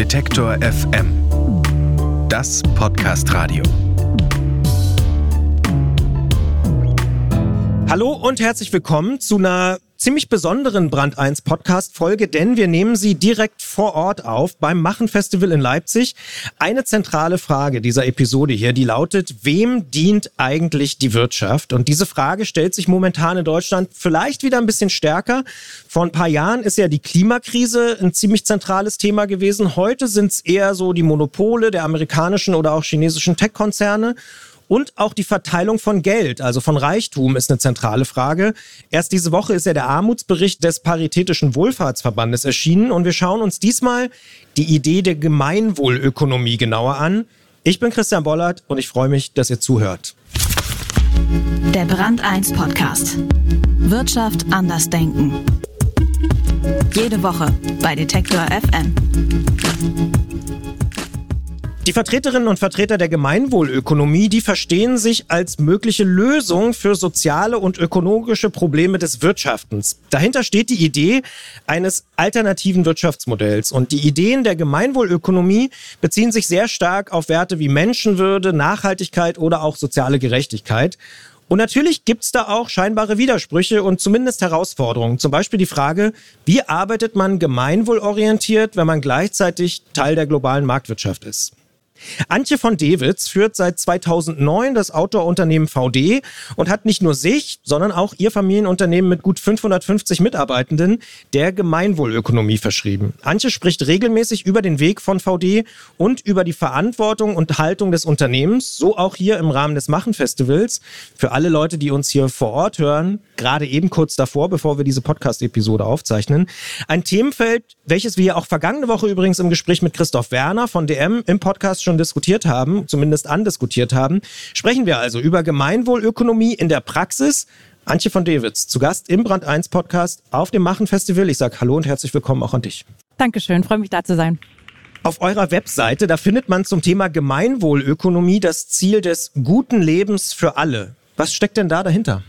Detektor FM. Das Podcast-Radio. Hallo und herzlich willkommen zu einer ziemlich besonderen Brand 1 Podcast-Folge, denn wir nehmen sie direkt vor Ort auf beim Machen-Festival in Leipzig. Eine zentrale Frage dieser Episode hier, die lautet: Wem dient eigentlich die Wirtschaft? Und diese Frage stellt sich momentan in Deutschland vielleicht wieder ein bisschen stärker. Vor ein paar Jahren ist ja die Klimakrise ein ziemlich zentrales Thema gewesen. Heute sind es eher so die Monopole der amerikanischen oder auch chinesischen Tech-Konzerne. Und auch die Verteilung von Geld, also von Reichtum, ist eine zentrale Frage. Erst diese Woche ist ja der Armutsbericht des Paritätischen Wohlfahrtsverbandes erschienen und wir schauen uns diesmal die Idee der Gemeinwohlökonomie genauer an. Ich bin Christian Bollert und ich freue mich, dass ihr zuhört. Der Brand 1 Podcast. Wirtschaft anders denken. Jede Woche bei Detektor FM. Die Vertreterinnen und Vertreter der Gemeinwohlökonomie, die verstehen sich als mögliche Lösung für soziale und ökologische Probleme des Wirtschaftens. Dahinter steht die Idee eines alternativen Wirtschaftsmodells. Und die Ideen der Gemeinwohlökonomie beziehen sich sehr stark auf Werte wie Menschenwürde, Nachhaltigkeit oder auch soziale Gerechtigkeit. Und natürlich gibt es da auch scheinbare Widersprüche und zumindest Herausforderungen. Zum Beispiel die Frage, wie arbeitet man gemeinwohlorientiert, wenn man gleichzeitig Teil der globalen Marktwirtschaft ist? Antje von Dewitz führt seit 2009 das Outdoor-Unternehmen VD und hat nicht nur sich, sondern auch ihr Familienunternehmen mit gut 550 Mitarbeitenden der Gemeinwohlökonomie verschrieben. Antje spricht regelmäßig über den Weg von VD und über die Verantwortung und Haltung des Unternehmens, so auch hier im Rahmen des Machen-Festivals. Für alle Leute, die uns hier vor Ort hören, gerade eben kurz davor, bevor wir diese Podcast-Episode aufzeichnen. Ein Themenfeld, welches wir auch vergangene Woche übrigens im Gespräch mit Christoph Werner von DM im Podcast schon diskutiert haben, zumindest andiskutiert haben, sprechen wir also über Gemeinwohlökonomie in der Praxis. Antje von Dewitz, zu Gast im Brand 1 Podcast auf dem Machen-Festival. Ich sage Hallo und herzlich willkommen auch an dich. Dankeschön, freue mich da zu sein. Auf eurer Webseite, da findet man zum Thema Gemeinwohlökonomie das Ziel des guten Lebens für alle. Was steckt denn da dahinter?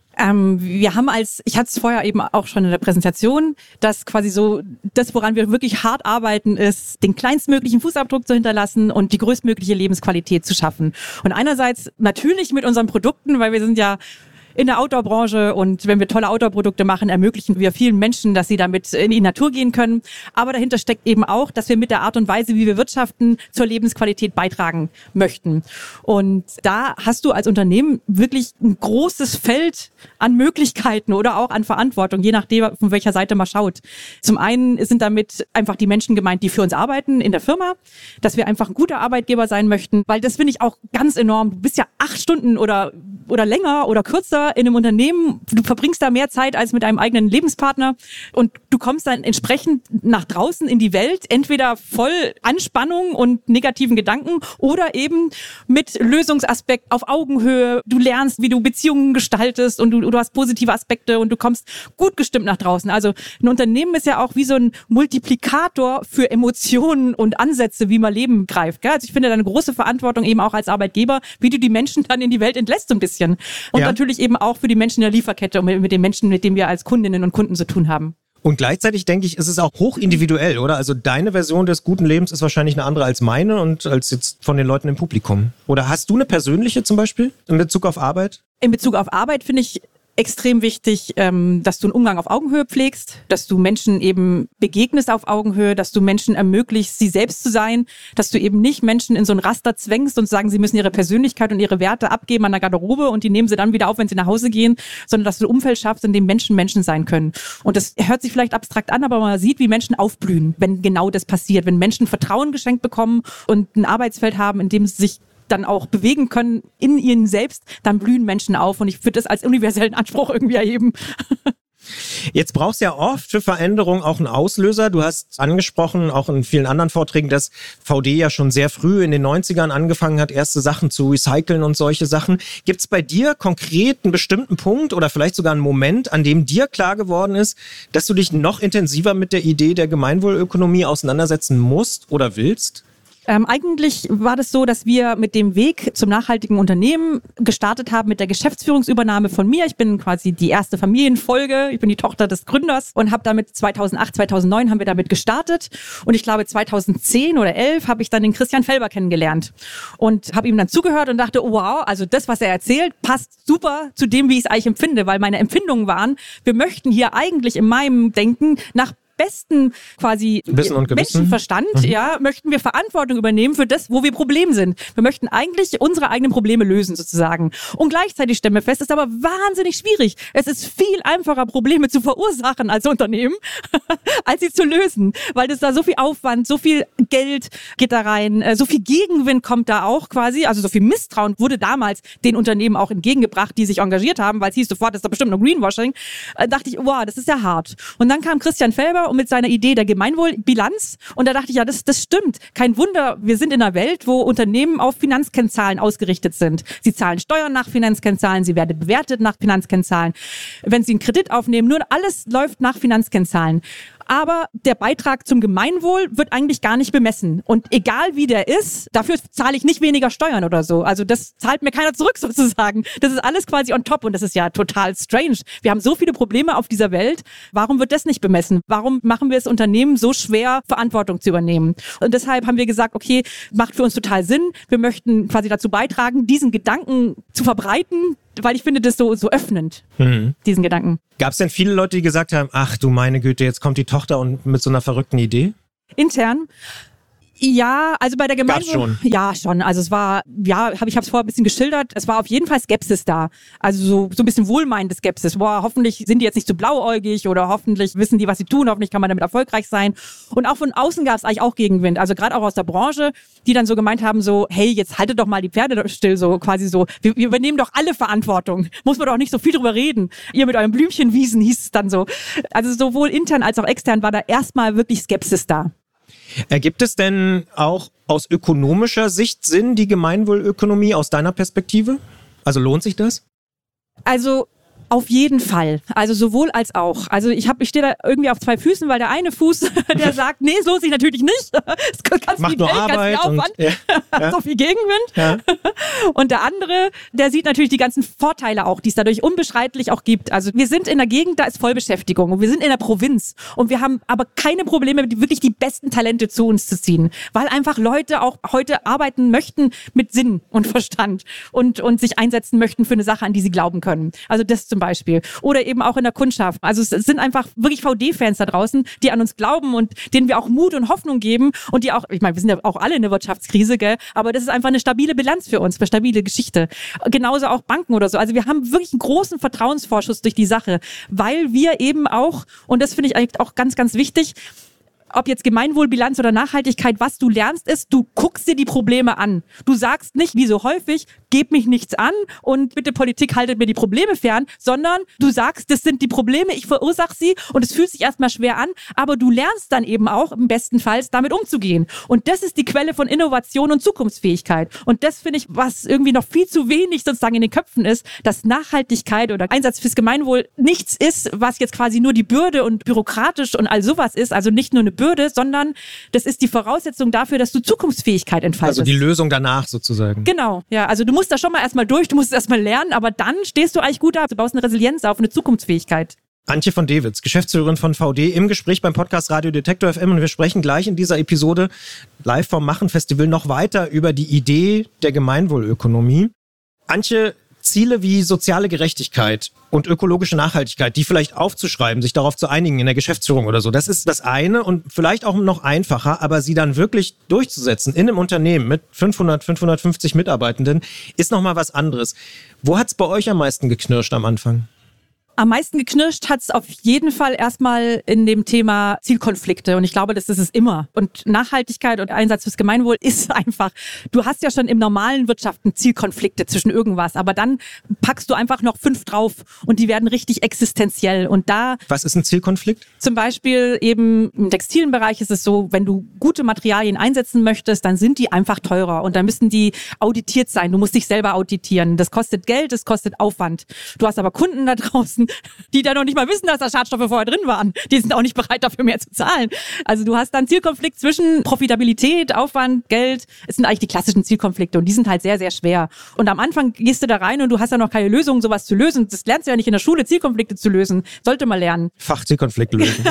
Wir haben ich hatte es vorher eben auch schon in der Präsentation, dass quasi so das, woran wir wirklich hart arbeiten, ist, den kleinstmöglichen Fußabdruck zu hinterlassen und die größtmögliche Lebensqualität zu schaffen. Und einerseits natürlich mit unseren Produkten, weil wir sind ja in der Outdoor-Branche und wenn wir tolle Outdoor-Produkte machen, ermöglichen wir vielen Menschen, dass sie damit in die Natur gehen können. Aber dahinter steckt eben auch, dass wir mit der Art und Weise, wie wir wirtschaften, zur Lebensqualität beitragen möchten. Und da hast du als Unternehmen wirklich ein großes Feld an Möglichkeiten oder auch an Verantwortung, je nachdem, von welcher Seite man schaut. Zum einen sind damit einfach die Menschen gemeint, die für uns arbeiten in der Firma, dass wir einfach ein guter Arbeitgeber sein möchten, weil das finde ich auch ganz enorm. Du bist ja 8 Stunden oder länger oder kürzer in einem Unternehmen, du verbringst da mehr Zeit als mit einem eigenen Lebenspartner und du kommst dann entsprechend nach draußen in die Welt, entweder voll Anspannung und negativen Gedanken oder eben mit Lösungsaspekt auf Augenhöhe. Du lernst, wie du Beziehungen gestaltest und du hast positive Aspekte und du kommst gut gestimmt nach draußen. Also ein Unternehmen ist ja auch wie so ein Multiplikator für Emotionen und Ansätze, wie man Leben greift. Gell? Also ich finde da eine große Verantwortung eben auch als Arbeitgeber, wie du die Menschen dann in die Welt entlässt so ein bisschen. Und natürlich eben auch für die Menschen in der Lieferkette und mit den Menschen, mit denen wir als Kundinnen und Kunden zu tun haben. Und gleichzeitig denke ich, ist es auch hochindividuell, oder? Also deine Version des guten Lebens ist wahrscheinlich eine andere als meine und als jetzt von den Leuten im Publikum. Oder hast du eine persönliche zum Beispiel in Bezug auf Arbeit? In Bezug auf Arbeit finde ich extrem wichtig, dass du einen Umgang auf Augenhöhe pflegst, dass du Menschen eben begegnest auf Augenhöhe, dass du Menschen ermöglichst, sie selbst zu sein, dass du eben nicht Menschen in so ein Raster zwängst und sagen, sie müssen ihre Persönlichkeit und ihre Werte abgeben an der Garderobe und die nehmen sie dann wieder auf, wenn sie nach Hause gehen, sondern dass du ein Umfeld schaffst, in dem Menschen Menschen sein können. Und das hört sich vielleicht abstrakt an, aber man sieht, wie Menschen aufblühen, wenn genau das passiert, wenn Menschen Vertrauen geschenkt bekommen und ein Arbeitsfeld haben, in dem sie sich dann auch bewegen können in ihnen selbst, dann blühen Menschen auf und ich würde das als universellen Anspruch irgendwie erheben. Jetzt brauchst du ja oft für Veränderungen auch einen Auslöser. Du hast angesprochen, auch in vielen anderen Vorträgen, dass VD ja schon sehr früh in den 90ern angefangen hat, erste Sachen zu recyceln und solche Sachen. Gibt es bei dir konkret einen bestimmten Punkt oder vielleicht sogar einen Moment, an dem dir klar geworden ist, dass du dich noch intensiver mit der Idee der Gemeinwohlökonomie auseinandersetzen musst oder willst? Eigentlich war das so, dass wir mit dem Weg zum nachhaltigen Unternehmen gestartet haben mit der Geschäftsführungsübernahme von mir. Ich bin quasi die erste Familienfolge. Ich bin die Tochter des Gründers und habe damit 2008, 2009 haben wir damit gestartet. Und ich glaube 2010 oder 11 habe ich dann den Christian Felber kennengelernt und habe ihm dann zugehört und dachte, oh wow, also das, was er erzählt, passt super zu dem, wie ich es eigentlich empfinde, weil meine Empfindungen waren, wir möchten hier eigentlich in meinem Denken nach besten quasi Wissen und Gewissen. Menschenverstand, möchten wir Verantwortung übernehmen für das, wo wir Problem sind. Wir möchten eigentlich unsere eigenen Probleme lösen sozusagen. Und gleichzeitig stellen wir fest, es ist aber wahnsinnig schwierig. Es ist viel einfacher, Probleme zu verursachen als Unternehmen, als sie zu lösen. Weil das da so viel Aufwand, so viel Geld geht da rein, so viel Gegenwind kommt da auch quasi, also so viel Misstrauen wurde damals den Unternehmen auch entgegengebracht, die sich engagiert haben, weil es hieß sofort, das ist doch bestimmt noch Greenwashing. Dachte ich, wow, das ist ja hart. Und dann kam Christian Felber und mit seiner Idee der Gemeinwohlbilanz. Und da dachte ich, ja, das stimmt. Kein Wunder, wir sind in einer Welt, wo Unternehmen auf Finanzkennzahlen ausgerichtet sind. Sie zahlen Steuern nach Finanzkennzahlen, sie werden bewertet nach Finanzkennzahlen. Wenn sie einen Kredit aufnehmen, nur alles läuft nach Finanzkennzahlen. Aber der Beitrag zum Gemeinwohl wird eigentlich gar nicht bemessen. Und egal wie der ist, dafür zahle ich nicht weniger Steuern oder so. Also das zahlt mir keiner zurück sozusagen. Das ist alles quasi on top und das ist ja total strange. Wir haben so viele Probleme auf dieser Welt. Warum wird das nicht bemessen? Warum machen wir es Unternehmen so schwer, Verantwortung zu übernehmen? Und deshalb haben wir gesagt, okay, macht für uns total Sinn. Wir möchten quasi dazu beitragen, diesen Gedanken zu verbreiten, weil ich finde das so öffnend, diesen Gedanken. Gab es denn viele Leute, die gesagt haben, ach du meine Güte, jetzt kommt die Tochter und mit so einer verrückten Idee? Intern? Ja, also bei der Gemeinwohl... Gab's schon? Ja, schon. Also es war, ich habe es vorher ein bisschen geschildert, es war auf jeden Fall Skepsis da. Also so ein bisschen wohlmeinende Skepsis. Boah, hoffentlich sind die jetzt nicht so blauäugig oder hoffentlich wissen die, was sie tun, hoffentlich kann man damit erfolgreich sein. Und auch von außen gab es eigentlich auch Gegenwind. Also gerade auch aus der Branche, die dann so gemeint haben, so, hey, jetzt haltet doch mal die Pferde still, so quasi so, wir übernehmen doch alle Verantwortung. Muss man doch nicht so viel drüber reden. Ihr mit euren Blümchenwiesen hieß es dann so. Also sowohl intern als auch extern war da erstmal wirklich Skepsis da. Ergibt es denn auch aus ökonomischer Sicht Sinn, die Gemeinwohlökonomie aus deiner Perspektive? Also lohnt sich das? Also auf jeden Fall. Also sowohl als auch. Also ich stehe da irgendwie auf zwei Füßen, weil der eine Fuß, der sagt, nee, es lohnt sich natürlich nicht. Es kannst macht nur Geld, Arbeit Aufwand, und so viel Gegenwind. Ja. Und der andere, der sieht natürlich die ganzen Vorteile auch, die es dadurch unbeschreiblich auch gibt. Also wir sind in der Gegend, da ist Vollbeschäftigung und wir sind in der Provinz und wir haben aber keine Probleme, wirklich die besten Talente zu uns zu ziehen, weil einfach Leute auch heute arbeiten möchten mit Sinn und Verstand und sich einsetzen möchten für eine Sache, an die sie glauben können. Also das zum Beispiel. Oder eben auch in der Kundschaft. Also es sind einfach wirklich VD-Fans da draußen, die an uns glauben und denen wir auch Mut und Hoffnung geben und die auch, ich meine, wir sind ja auch alle in der Wirtschaftskrise, gell? Aber das ist einfach eine stabile Bilanz für uns, eine stabile Geschichte. Genauso auch Banken oder so. Also wir haben wirklich einen großen Vertrauensvorschuss durch die Sache, weil wir eben auch, und das finde ich eigentlich auch ganz, ganz wichtig, ob jetzt Gemeinwohlbilanz oder Nachhaltigkeit, was du lernst ist, du guckst dir die Probleme an. Du sagst nicht, wie so häufig, gebt mich nichts an und bitte Politik haltet mir die Probleme fern, sondern du sagst, das sind die Probleme, ich verursache sie und es fühlt sich erstmal schwer an, aber du lernst dann eben auch im besten Fall damit umzugehen. Und das ist die Quelle von Innovation und Zukunftsfähigkeit. Und das finde ich, was irgendwie noch viel zu wenig sozusagen in den Köpfen ist, dass Nachhaltigkeit oder Einsatz fürs Gemeinwohl nichts ist, was jetzt quasi nur die Bürde und bürokratisch und all sowas ist, also nicht nur eine Bürde, sondern das ist die Voraussetzung dafür, dass du Zukunftsfähigkeit entfaltest. Also die Lösung danach sozusagen. Genau, ja, also du musst da schon mal erstmal durch, du musst es erstmal lernen, aber dann stehst du eigentlich gut da, du baust eine Resilienz auf, eine Zukunftsfähigkeit. Antje von Dewitz, Geschäftsführerin von VD, im Gespräch beim Podcast Radio Detektor FM und wir sprechen gleich in dieser Episode live vom Machen-Festival noch weiter über die Idee der Gemeinwohlökonomie. Antje, Ziele wie soziale Gerechtigkeit und ökologische Nachhaltigkeit, die vielleicht aufzuschreiben, sich darauf zu einigen in der Geschäftsführung oder so, das ist das eine und vielleicht auch noch einfacher, aber sie dann wirklich durchzusetzen in einem Unternehmen mit 500, 550 Mitarbeitenden, ist nochmal was anderes. Wo hat's bei euch am meisten geknirscht am Anfang? Am meisten geknirscht hat es auf jeden Fall erstmal in dem Thema Zielkonflikte und ich glaube, das ist es immer. Und Nachhaltigkeit und Einsatz fürs Gemeinwohl ist einfach, du hast ja schon im normalen Wirtschaften Zielkonflikte zwischen irgendwas, aber dann packst du einfach noch 5 drauf und die werden richtig existenziell. Und da... Was ist ein Zielkonflikt? Zum Beispiel eben im textilen Bereich ist es so, wenn du gute Materialien einsetzen möchtest, dann sind die einfach teurer und dann müssen die auditiert sein. Du musst dich selber auditieren. Das kostet Geld, das kostet Aufwand. Du hast aber Kunden da draußen, müssen, die da noch nicht mal wissen, dass da Schadstoffe vorher drin waren. Die sind auch nicht bereit, dafür mehr zu zahlen. Also du hast dann Zielkonflikt zwischen Profitabilität, Aufwand, Geld. Es sind eigentlich die klassischen Zielkonflikte und die sind halt sehr, sehr schwer. Und am Anfang gehst du da rein und du hast ja noch keine Lösung, sowas zu lösen. Das lernst du ja nicht in der Schule, Zielkonflikte zu lösen. Sollte man lernen. Fachzielkonflikte lösen.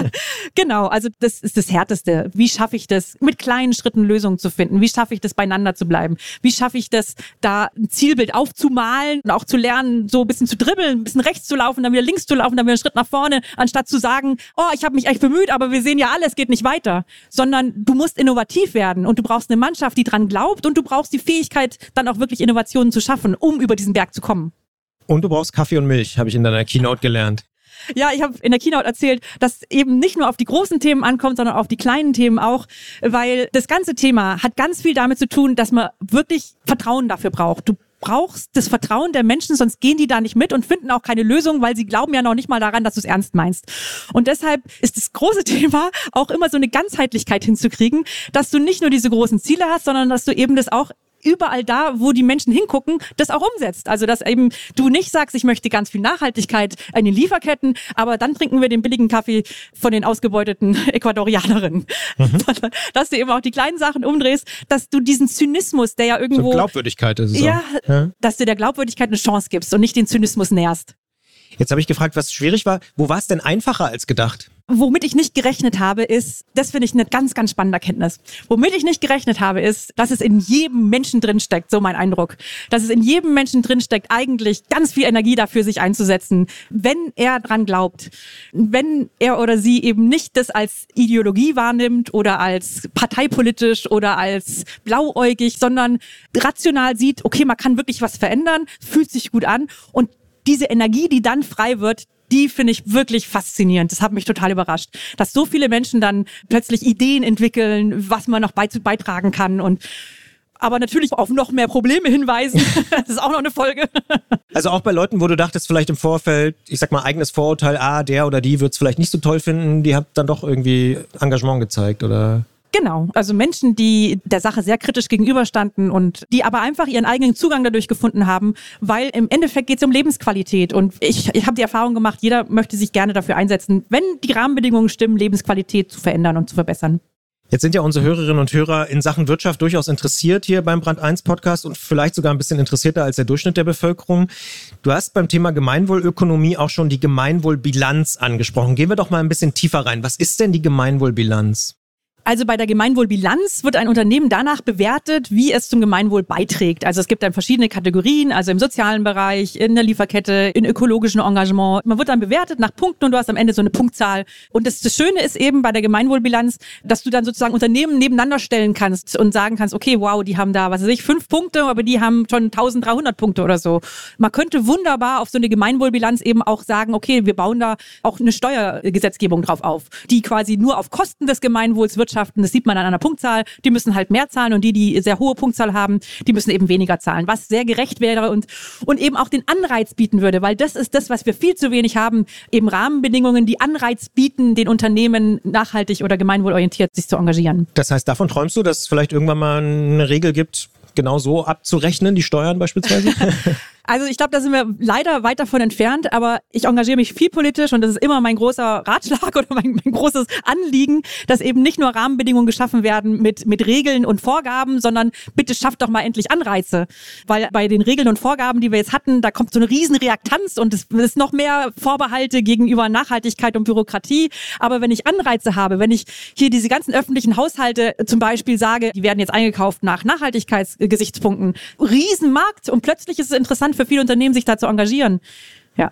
Genau, also das ist das Härteste. Wie schaffe ich das, mit kleinen Schritten Lösungen zu finden? Wie schaffe ich das, beieinander zu bleiben? Wie schaffe ich das, da ein Zielbild aufzumalen und auch zu lernen, so ein bisschen zu dribbeln, ein bisschen rechts zu laufen, dann wieder links zu laufen, dann wieder einen Schritt nach vorne, anstatt zu sagen, oh, ich habe mich echt bemüht, aber wir sehen ja alle, es geht nicht weiter. Sondern du musst innovativ werden und du brauchst eine Mannschaft, die dran glaubt und du brauchst die Fähigkeit, dann auch wirklich Innovationen zu schaffen, um über diesen Berg zu kommen. Und du brauchst Kaffee und Milch, habe ich in deiner Keynote gelernt. Ja, ich habe in der Keynote erzählt, dass eben nicht nur auf die großen Themen ankommt, sondern auf die kleinen Themen auch, weil das ganze Thema hat ganz viel damit zu tun, dass man wirklich Vertrauen dafür braucht. Du brauchst das Vertrauen der Menschen, sonst gehen die da nicht mit und finden auch keine Lösung, weil sie glauben ja noch nicht mal daran, dass du es ernst meinst. Und deshalb ist das große Thema auch immer so eine Ganzheitlichkeit hinzukriegen, dass du nicht nur diese großen Ziele hast, sondern dass du eben das auch überall da, wo die Menschen hingucken, das auch umsetzt. Also, dass eben du nicht sagst, ich möchte ganz viel Nachhaltigkeit in den Lieferketten, aber dann trinken wir den billigen Kaffee von den ausgebeuteten Ecuadorianerinnen. Sondern, dass du eben auch die kleinen Sachen umdrehst, dass du diesen Zynismus, der ja irgendwo... So Glaubwürdigkeit ist es ja, auch. Dass du der Glaubwürdigkeit eine Chance gibst und nicht den Zynismus nährst. Jetzt habe ich gefragt, was schwierig war. Wo war es denn einfacher als gedacht? Womit ich nicht gerechnet habe, ist, das finde ich eine ganz, ganz spannende Erkenntnis. Womit ich nicht gerechnet habe, ist, dass es in jedem Menschen drinsteckt, so mein Eindruck. Dass es in jedem Menschen drinsteckt, eigentlich ganz viel Energie dafür, sich einzusetzen, wenn er dran glaubt. Wenn er oder sie eben nicht das als Ideologie wahrnimmt oder als parteipolitisch oder als blauäugig, sondern rational sieht, okay, man kann wirklich was verändern, fühlt sich gut an und diese Energie, die dann frei wird, die finde ich wirklich faszinierend. Das hat mich total überrascht, dass so viele Menschen dann plötzlich Ideen entwickeln, was man noch beitragen kann und aber natürlich auf noch mehr Probleme hinweisen. Das ist auch noch eine Folge. Also auch bei Leuten, wo du dachtest, vielleicht im Vorfeld, ich sag mal, eigenes Vorurteil, der oder die wird es vielleicht nicht so toll finden, die hat dann doch irgendwie Engagement gezeigt, oder? Genau, also Menschen, die der Sache sehr kritisch gegenüberstanden und die aber einfach ihren eigenen Zugang dadurch gefunden haben, weil im Endeffekt geht es um Lebensqualität und ich habe die Erfahrung gemacht, jeder möchte sich gerne dafür einsetzen, wenn die Rahmenbedingungen stimmen, Lebensqualität zu verändern und zu verbessern. Jetzt sind ja unsere Hörerinnen und Hörer in Sachen Wirtschaft durchaus interessiert hier beim Brand 1 Podcast und vielleicht sogar ein bisschen interessierter als der Durchschnitt der Bevölkerung. Du hast beim Thema Gemeinwohlökonomie auch schon die Gemeinwohlbilanz angesprochen. Gehen wir doch mal ein bisschen tiefer rein. Was ist denn die Gemeinwohlbilanz? Also bei der Gemeinwohlbilanz wird ein Unternehmen danach bewertet, wie es zum Gemeinwohl beiträgt. Also es gibt dann verschiedene Kategorien, also im sozialen Bereich, in der Lieferkette, in ökologischen Engagement. Man wird dann bewertet nach Punkten und du hast am Ende so eine Punktzahl. Und das Schöne ist eben bei der Gemeinwohlbilanz, dass du dann sozusagen Unternehmen nebeneinander stellen kannst und sagen kannst, okay, wow, die haben da, 5 Punkte, aber die haben schon 1300 Punkte oder so. Man könnte wunderbar auf so eine Gemeinwohlbilanz eben auch sagen, okay, wir bauen da auch eine Steuergesetzgebung drauf auf, die quasi nur auf Kosten des Gemeinwohls wirtschaften. Das sieht man an einer Punktzahl. Die müssen halt mehr zahlen und die sehr hohe Punktzahl haben, die müssen eben weniger zahlen, was sehr gerecht wäre und eben auch den Anreiz bieten würde, weil das ist das, was wir viel zu wenig haben, eben Rahmenbedingungen, die Anreiz bieten, den Unternehmen nachhaltig oder gemeinwohlorientiert sich zu engagieren. Das heißt, davon träumst du, dass es vielleicht irgendwann mal eine Regel gibt, genau so abzurechnen, die Steuern beispielsweise? Also ich glaube, da sind wir leider weit davon entfernt, aber ich engagiere mich viel politisch und das ist immer mein großer Ratschlag oder mein großes Anliegen, dass eben nicht nur Rahmenbedingungen geschaffen werden mit Regeln und Vorgaben, sondern bitte schafft doch mal endlich Anreize. Weil bei den Regeln und Vorgaben, die wir jetzt hatten, da kommt so eine riesen Reaktanz und es ist noch mehr Vorbehalte gegenüber Nachhaltigkeit und Bürokratie. Aber wenn ich Anreize habe, wenn ich hier diese ganzen öffentlichen Haushalte zum Beispiel sage, die werden jetzt eingekauft nach Nachhaltigkeitsgesichtspunkten, Riesenmarkt und plötzlich ist es interessant für viele Unternehmen, sich da zu engagieren. Ja.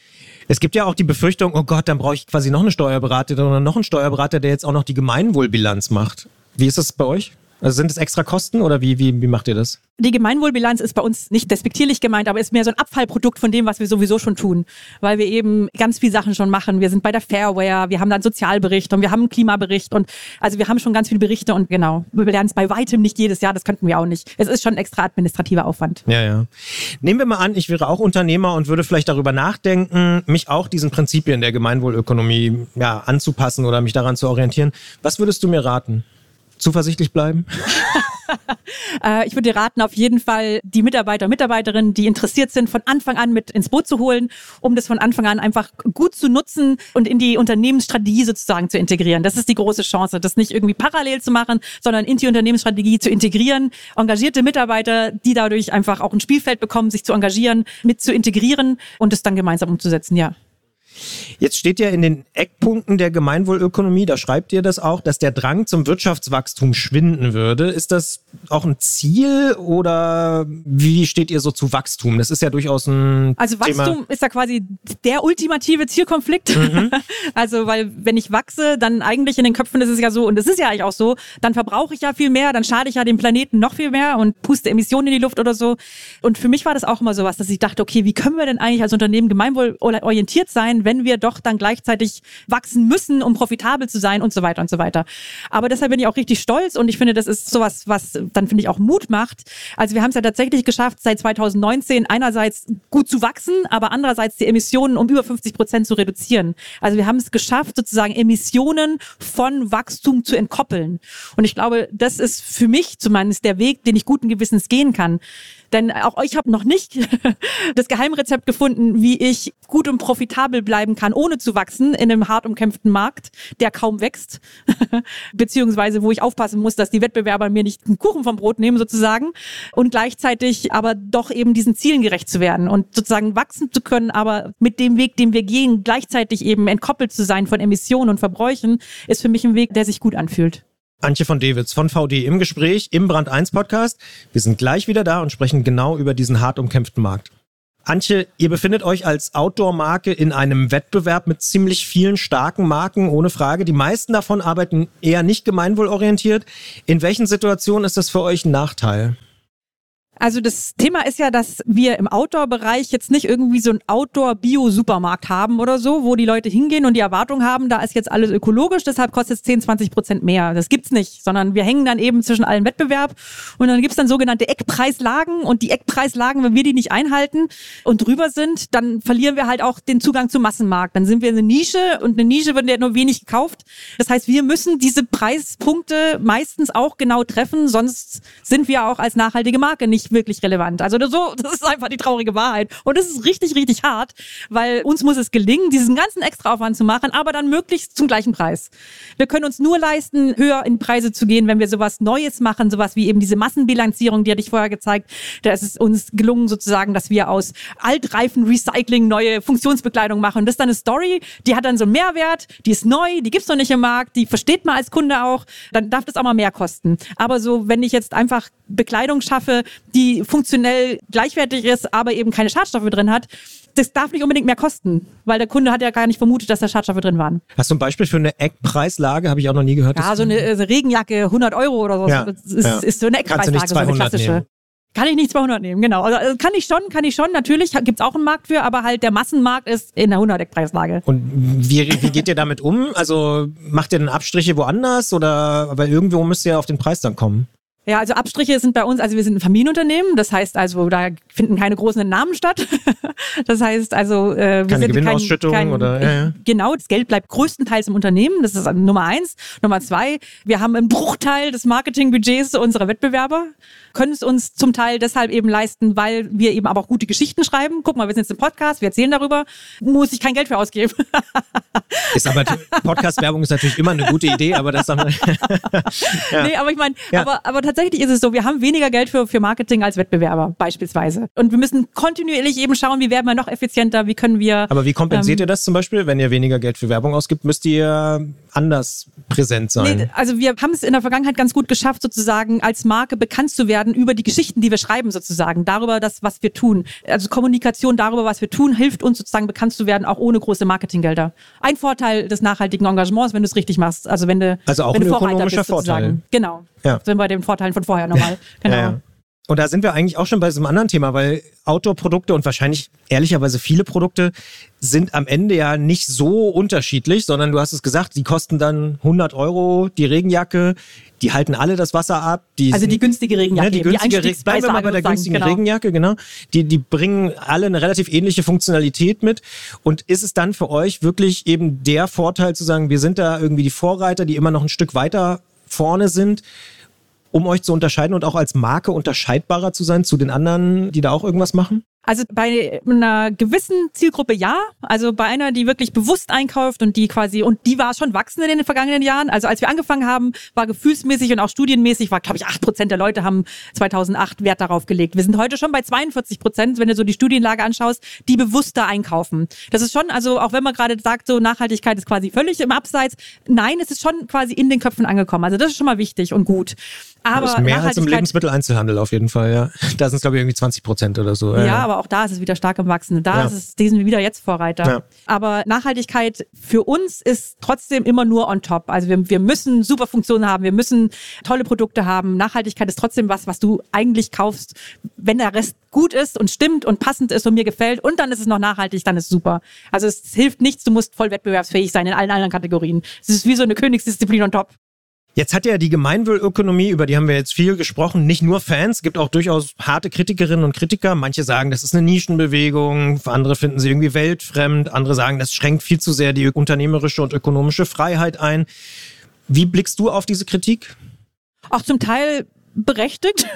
Es gibt ja auch die Befürchtung, oh Gott, dann brauche ich quasi noch eine Steuerberaterin oder noch einen Steuerberater, der jetzt auch noch die Gemeinwohlbilanz macht. Wie ist das bei euch? Also sind es extra Kosten oder wie macht ihr das? Die Gemeinwohlbilanz ist bei uns nicht despektierlich gemeint, aber ist mehr so ein Abfallprodukt von dem, was wir sowieso schon tun. Weil wir eben ganz viele Sachen schon machen. Wir sind bei der Fairware, wir haben dann einen Sozialbericht und wir haben einen Klimabericht und also wir haben schon ganz viele Berichte und genau, wir lernen es bei weitem nicht jedes Jahr, das könnten wir auch nicht. Es ist schon ein extra administrativer Aufwand. Ja. Nehmen wir mal an, ich wäre auch Unternehmer und würde vielleicht darüber nachdenken, mich auch diesen Prinzipien der Gemeinwohlökonomie anzupassen oder mich daran zu orientieren. Was würdest du mir raten? zuversichtlich bleiben? Ich würde dir raten, auf jeden Fall die Mitarbeiter, Mitarbeiterinnen, die interessiert sind, von Anfang an mit ins Boot zu holen, um das von Anfang an einfach gut zu nutzen und in die Unternehmensstrategie sozusagen zu integrieren. Das ist die große Chance, das nicht irgendwie parallel zu machen, sondern in die Unternehmensstrategie zu integrieren. Engagierte Mitarbeiter, die dadurch einfach auch ein Spielfeld bekommen, sich zu engagieren, mit zu integrieren und es dann gemeinsam umzusetzen, ja. Jetzt steht ja in den Eckpunkten der Gemeinwohlökonomie, da schreibt ihr das auch, dass der Drang zum Wirtschaftswachstum schwinden würde. Ist das auch ein Ziel oder wie steht ihr so zu Wachstum? Das ist ja durchaus ein Also Wachstum Thema. ist ja quasi der ultimative Zielkonflikt. Also weil wenn ich wachse, dann eigentlich in den Köpfen ist es ja so, und es ist ja eigentlich auch so, dann verbrauche ich ja viel mehr, dann schade ich ja dem Planeten noch viel mehr und puste Emissionen in die Luft oder so. Und für mich war das auch immer sowas, dass ich dachte, okay, wie können wir denn eigentlich als Unternehmen gemeinwohlorientiert sein, wenn wir doch dann gleichzeitig wachsen müssen, um profitabel zu sein und so weiter und so weiter. Aber deshalb bin ich auch richtig stolz und ich finde, das ist sowas, was dann, finde ich, auch Mut macht. Also wir haben es ja tatsächlich geschafft, seit 2019 einerseits gut zu wachsen, aber andererseits die Emissionen um über 50% zu reduzieren. Also wir haben es geschafft, sozusagen Emissionen von Wachstum zu entkoppeln. Und ich glaube, das ist für mich zumindest der Weg, den ich guten Gewissens gehen kann. Denn auch ich habe noch nicht das Geheimrezept gefunden, wie ich gut und profitabel bleiben kann, ohne zu wachsen in einem hart umkämpften Markt, der kaum wächst, beziehungsweise wo ich aufpassen muss, dass die Wettbewerber mir nicht einen Kuchen vom Brot nehmen sozusagen und gleichzeitig aber doch eben diesen Zielen gerecht zu werden und sozusagen wachsen zu können, aber mit dem Weg, den wir gehen, gleichzeitig eben entkoppelt zu sein von Emissionen und Verbräuchen, ist für mich ein Weg, der sich gut anfühlt. Antje von Dewitz von VD im Gespräch im Brand 1 Podcast. Wir sind gleich wieder da und sprechen genau über diesen hart umkämpften Markt. Antje, ihr befindet euch als Outdoor-Marke in einem Wettbewerb mit ziemlich vielen starken Marken, ohne Frage. Die meisten davon arbeiten eher nicht gemeinwohlorientiert. In welchen Situationen ist das für euch ein Nachteil? Also das Thema ist ja, dass wir im Outdoor-Bereich jetzt nicht irgendwie so einen Outdoor-Bio-Supermarkt haben oder so, wo die Leute hingehen und die Erwartung haben, da ist jetzt alles ökologisch, deshalb kostet es 10-20% mehr. Das gibt's nicht, sondern wir hängen dann eben zwischen allen Wettbewerb und dann gibt's dann sogenannte Eckpreislagen und die Eckpreislagen, wenn wir die nicht einhalten und drüber sind, dann verlieren wir halt auch den Zugang zum Massenmarkt. Dann sind wir eine Nische und eine Nische wird ja nur wenig gekauft. Das heißt, wir müssen diese Preispunkte meistens auch genau treffen, sonst sind wir auch als nachhaltige Marke nicht wirklich relevant. Also so, das ist einfach die traurige Wahrheit. Und das ist richtig, richtig hart, weil uns muss es gelingen, diesen ganzen Extraaufwand zu machen, aber dann möglichst zum gleichen Preis. Wir können uns nur leisten, höher in Preise zu gehen, wenn wir sowas Neues machen, sowas wie eben diese Massenbilanzierung, die hatte ich vorher gezeigt. Da ist es uns gelungen sozusagen, dass wir aus altreifen Recycling neue Funktionsbekleidung machen. Und das ist dann eine Story, die hat dann so einen Mehrwert, die ist neu, die gibt's noch nicht im Markt, die versteht man als Kunde auch, dann darf das auch mal mehr kosten. Aber so, wenn ich jetzt einfach Bekleidung schaffe, die funktionell gleichwertig ist, aber eben keine Schadstoffe drin hat, das darf nicht unbedingt mehr kosten, weil der Kunde hat ja gar nicht vermutet, dass da Schadstoffe drin waren. Hast du ein Beispiel für eine Eckpreislage? Habe ich auch noch nie gehört. Ja, so eine Regenjacke, 100 € oder so. Ja, das ist so eine Eckpreislage, Kannst du nicht 200 so eine klassische. nehmen. Kann ich nicht 200 nehmen, genau. Also kann ich schon. Natürlich gibt's auch einen Markt für, aber halt der Massenmarkt ist in der 100-Eck-Preislage. Und wie geht ihr damit um? Also macht ihr dann Abstriche woanders oder weil irgendwo müsst ihr auf den Preis dann kommen? Ja, also Abstriche sind bei uns, also wir sind ein Familienunternehmen, das heißt also, da finden keine großen Namen statt. Das heißt also, wir keine sind Gewinnausschüttung oder? Ja. Genau, das Geld bleibt größtenteils im Unternehmen, das ist Nummer 1. Nummer 2, wir haben einen Bruchteil des Marketingbudgets unserer Wettbewerber, können es uns zum Teil deshalb eben leisten, weil wir eben aber auch gute Geschichten schreiben. Guck mal, wir sind jetzt im Podcast, wir erzählen darüber, muss ich kein Geld für ausgeben. Ist aber Podcast-Werbung ist natürlich immer eine gute Idee, aber das haben wir. Ja. Nee, aber ich meine, aber tatsächlich ist es so, wir haben weniger Geld für Marketing als Wettbewerber beispielsweise. Und wir müssen kontinuierlich eben schauen, wie werden wir noch effizienter, wie können wir... Aber wie kompensiert ihr das zum Beispiel, wenn ihr weniger Geld für Werbung ausgibt, müsst ihr anders präsent sein? Nee, also wir haben es in der Vergangenheit ganz gut geschafft, sozusagen als Marke bekannt zu werden über die Geschichten, die wir schreiben sozusagen, darüber, was wir tun. Also Kommunikation darüber, was wir tun, hilft uns sozusagen bekannt zu werden, auch ohne große Marketinggelder. Ein Vorteil des nachhaltigen Engagements, wenn du es richtig machst. Also wenn du auch wenn ein du ökonomischer bist, Vorteil. Genau. Ja. Sind bei den Vorteilen von vorher nochmal. Genau. Ja. Und da sind wir eigentlich auch schon bei diesem anderen Thema, weil Outdoor-Produkte und wahrscheinlich ehrlicherweise viele Produkte sind am Ende ja nicht so unterschiedlich, sondern du hast es gesagt, die kosten dann 100 €, die Regenjacke, die halten alle das Wasser ab. Also die günstige Regenjacke. Ne, bleiben wir mal bei der günstigen Regenjacke, genau. Die bringen alle eine relativ ähnliche Funktionalität mit. Und ist es dann für euch wirklich eben der Vorteil zu sagen, wir sind da irgendwie die Vorreiter, die immer noch ein Stück weiter vorne sind, um euch zu unterscheiden und auch als Marke unterscheidbarer zu sein zu den anderen, die da auch irgendwas machen? Also bei einer gewissen Zielgruppe ja, also bei einer, die wirklich bewusst einkauft und die war schon wachsend in den vergangenen Jahren. Also als wir angefangen haben, war gefühlsmäßig und auch studienmäßig, glaube ich, 8% der Leute haben 2008 Wert darauf gelegt. Wir sind heute schon bei 42%, wenn du so die Studienlage anschaust, die bewusster einkaufen. Das ist schon, also auch wenn man gerade sagt, so Nachhaltigkeit ist quasi völlig im Abseits, nein, es ist schon quasi in den Köpfen angekommen. Also das ist schon mal wichtig und gut. Aber das ist mehr als im Lebensmitteleinzelhandel auf jeden Fall, ja. Da sind es, glaube ich, irgendwie 20% oder so. Ja, aber auch da ist es wieder stark im Wachsen. Die sind wieder jetzt Vorreiter. Ja. Aber Nachhaltigkeit für uns ist trotzdem immer nur on top. Also wir müssen super Funktionen haben, wir müssen tolle Produkte haben. Nachhaltigkeit ist trotzdem was du eigentlich kaufst, wenn der Rest gut ist und stimmt und passend ist und mir gefällt und dann ist es noch nachhaltig, dann ist es super. Also es hilft nichts, du musst voll wettbewerbsfähig sein in allen anderen Kategorien. Es ist wie so eine Königsdisziplin on top. Jetzt hat ja die Gemeinwohlökonomie, über die haben wir jetzt viel gesprochen, nicht nur Fans, es gibt auch durchaus harte Kritikerinnen und Kritiker. Manche sagen, das ist eine Nischenbewegung, andere finden sie irgendwie weltfremd, andere sagen, das schränkt viel zu sehr die unternehmerische und ökonomische Freiheit ein. Wie blickst du auf diese Kritik? Auch zum Teil berechtigt.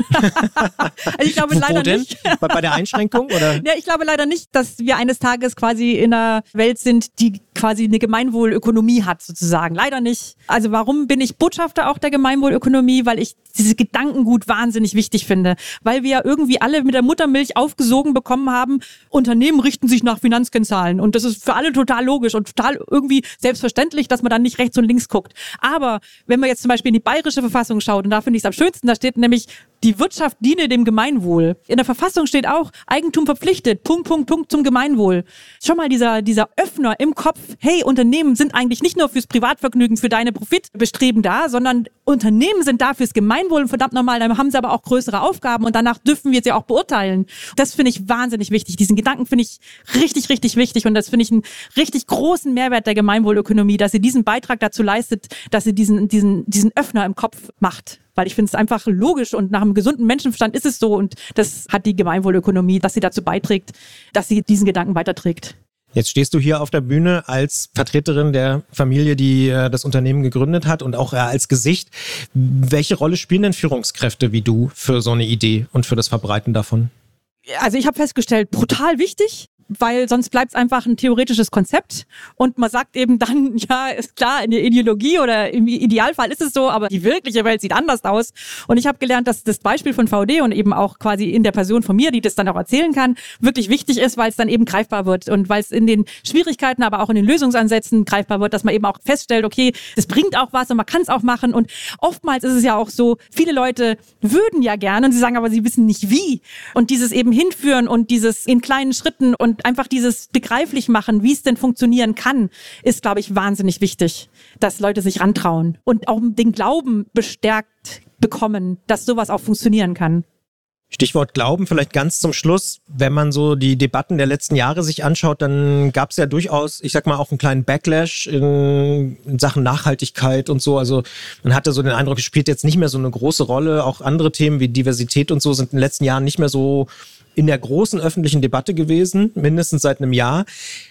Also ich glaube leider nicht. Bei der Einschränkung? Oder? Ja, ich glaube leider nicht, dass wir eines Tages quasi in einer Welt sind, die quasi eine Gemeinwohlökonomie hat, sozusagen. Leider nicht. Also warum bin ich Botschafter auch der Gemeinwohlökonomie? Weil ich dieses Gedankengut wahnsinnig wichtig finde. Weil wir ja irgendwie alle mit der Muttermilch aufgesogen bekommen haben, Unternehmen richten sich nach Finanzkennzahlen. Und das ist für alle total logisch und total irgendwie selbstverständlich, dass man dann nicht rechts und links guckt. Aber wenn man jetzt zum Beispiel in die bayerische Verfassung schaut, und da finde ich es am schönsten, da steht nämlich, die Wirtschaft diene dem Gemeinwohl. In der Verfassung steht auch, Eigentum verpflichtet, Punkt zum Gemeinwohl. Schon mal dieser Öffner im Kopf, hey, Unternehmen sind eigentlich nicht nur fürs Privatvergnügen, für deine Profitbestreben da, sondern Unternehmen sind da fürs Gemeinwohl und verdammt nochmal, dann haben sie aber auch größere Aufgaben und danach dürfen wir sie auch beurteilen. Das finde ich wahnsinnig wichtig. Diesen Gedanken finde ich richtig, richtig wichtig und das finde ich einen richtig großen Mehrwert der Gemeinwohlökonomie, dass sie diesen Beitrag dazu leistet, dass sie diesen Öffner im Kopf macht. Weil ich finde es einfach logisch und nach einem gesunden Menschenverstand ist es so und das hat die Gemeinwohlökonomie, dass sie dazu beiträgt, dass sie diesen Gedanken weiterträgt. Jetzt stehst du hier auf der Bühne als Vertreterin der Familie, die das Unternehmen gegründet hat und auch als Gesicht. Welche Rolle spielen denn Führungskräfte wie du für so eine Idee und für das Verbreiten davon? Also ich habe festgestellt, brutal wichtig. Weil sonst bleibt es einfach ein theoretisches Konzept und man sagt eben dann, ja, ist klar, in der Ideologie oder im Idealfall ist es so, aber die wirkliche Welt sieht anders aus. Und ich habe gelernt, dass das Beispiel von VD und eben auch quasi in der Person von mir, die das dann auch erzählen kann, wirklich wichtig ist, weil es dann eben greifbar wird und weil es in den Schwierigkeiten, aber auch in den Lösungsansätzen greifbar wird, dass man eben auch feststellt, okay, das bringt auch was und man kann es auch machen. Und oftmals ist es ja auch so, viele Leute würden ja gerne und sie sagen aber, sie wissen nicht wie. Und dieses eben hinführen und dieses in kleinen Schritten und einfach dieses begreiflich machen, wie es denn funktionieren kann, ist, glaube ich, wahnsinnig wichtig, dass Leute sich rantrauen und auch den Glauben bestärkt bekommen, dass sowas auch funktionieren kann. Stichwort Glauben, vielleicht ganz zum Schluss. Wenn man so die Debatten der letzten Jahre sich anschaut, dann gab es ja durchaus, ich sag mal, auch einen kleinen Backlash in Sachen Nachhaltigkeit und so. Also man hatte so den Eindruck, es spielt jetzt nicht mehr so eine große Rolle. Auch andere Themen wie Diversität und so sind in den letzten Jahren nicht mehr so in der großen öffentlichen Debatte gewesen, mindestens seit einem Jahr.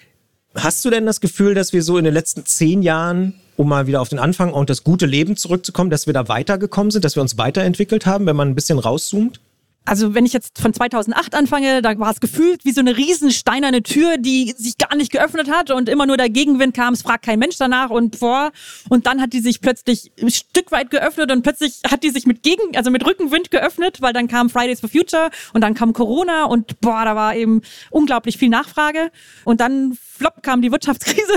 Hast du denn das Gefühl, dass wir so in den letzten 10 Jahren, um mal wieder auf den Anfang und das gute Leben zurückzukommen, dass wir da weitergekommen sind, dass wir uns weiterentwickelt haben, wenn man ein bisschen rauszoomt? Also wenn ich jetzt von 2008 anfange, da war es gefühlt wie so eine riesen steinerne Tür, die sich gar nicht geöffnet hat und immer nur der Gegenwind kam, es fragt kein Mensch danach und dann hat die sich plötzlich ein Stück weit geöffnet und plötzlich hat die sich mit Rückenwind geöffnet, weil dann kam Fridays for Future und dann kam Corona und da war eben unglaublich viel Nachfrage und dann flop kam die Wirtschaftskrise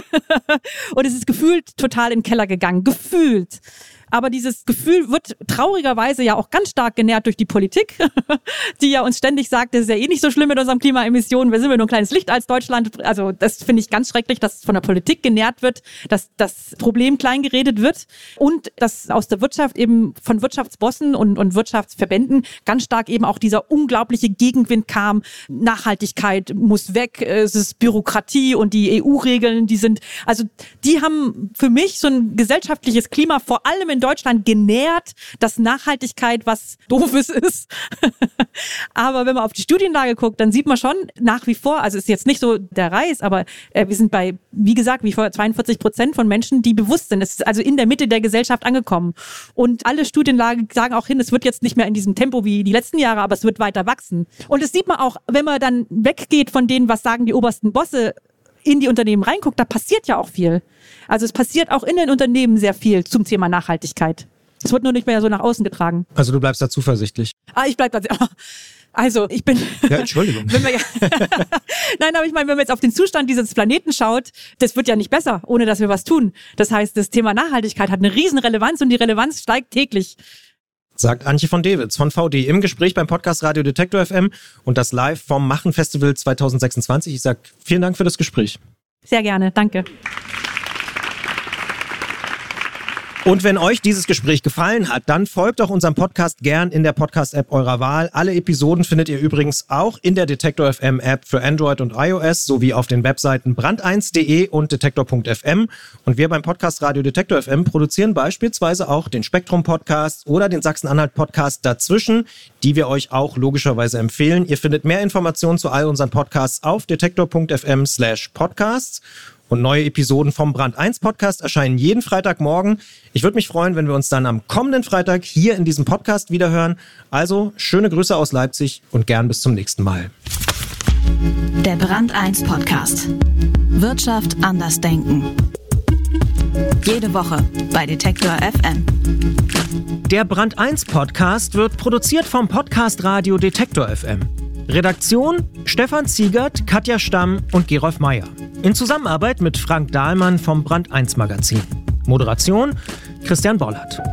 und es ist gefühlt total in den Keller gegangen, gefühlt. Aber dieses Gefühl wird traurigerweise ja auch ganz stark genährt durch die Politik, die ja uns ständig sagt, das ist ja eh nicht so schlimm mit unseren Klimaemissionen, wir sind nur ein kleines Licht als Deutschland. Also das finde ich ganz schrecklich, dass von der Politik genährt wird, dass das Problem klein geredet wird und dass aus der Wirtschaft eben von Wirtschaftsbossen und Wirtschaftsverbänden ganz stark eben auch dieser unglaubliche Gegenwind kam. Nachhaltigkeit muss weg, es ist Bürokratie und die EU-Regeln, die haben für mich so ein gesellschaftliches Klima vor allem in Deutschland genährt, dass Nachhaltigkeit was Doofes ist. Aber wenn man auf die Studienlage guckt, dann sieht man schon nach wie vor, also ist jetzt nicht so der Reiß, aber wir sind bei, wie gesagt, wie vor 42% von Menschen, die bewusst sind. Es ist also in der Mitte der Gesellschaft angekommen. Und alle Studienlagen sagen auch hin, es wird jetzt nicht mehr in diesem Tempo wie die letzten Jahre, aber es wird weiter wachsen. Und das sieht man auch, wenn man dann weggeht von denen, was sagen die obersten Bosse, in die Unternehmen reinguckt, da passiert ja auch viel. Also es passiert auch in den Unternehmen sehr viel zum Thema Nachhaltigkeit. Es wird nur nicht mehr so nach außen getragen. Also du bleibst da zuversichtlich? Ich bleib da. Also ich bin... Ja, Entschuldigung. Nein, aber ich meine, wenn man jetzt auf den Zustand dieses Planeten schaut, das wird ja nicht besser, ohne dass wir was tun. Das heißt, das Thema Nachhaltigkeit hat eine riesen Relevanz und die Relevanz steigt täglich. Sagt Antje von Dewitz von VD im Gespräch beim Podcast Radio Detektor FM und das live vom Machen Festival 2026. Ich sage vielen Dank für das Gespräch. Sehr gerne, danke. Und wenn euch dieses Gespräch gefallen hat, dann folgt doch unserem Podcast gern in der Podcast-App eurer Wahl. Alle Episoden findet ihr übrigens auch in der Detektor FM App für Android und iOS sowie auf den Webseiten brand1.de und detektor.fm. Und wir beim Podcast Radio Detektor FM produzieren beispielsweise auch den Spektrum-Podcast oder den Sachsen-Anhalt-Podcast dazwischen, die wir euch auch logischerweise empfehlen. Ihr findet mehr Informationen zu all unseren Podcasts auf detektor.fm/podcasts. Und neue Episoden vom Brand 1 Podcast erscheinen jeden Freitagmorgen. Ich würde mich freuen, wenn wir uns dann am kommenden Freitag hier in diesem Podcast wiederhören. Also schöne Grüße aus Leipzig und gern bis zum nächsten Mal. Der Brand 1 Podcast. Wirtschaft anders denken. Jede Woche bei Detektor FM. Der Brand 1 Podcast wird produziert vom Podcast Radio Detektor FM. Redaktion Stefan Ziegert, Katja Stamm und Gerolf Meyer. In Zusammenarbeit mit Frank Dahlmann vom Brand 1 Magazin. Moderation Christian Bollert.